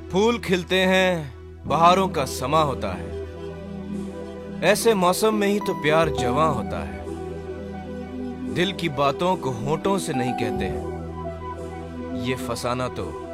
फूल खिलते हैं, बहारों का समा होता है। ऐसे मौसम में ही तो प्यार जवां होता है। दिल की बातों को होठों से नहीं कहते हैं, ये फसाना तो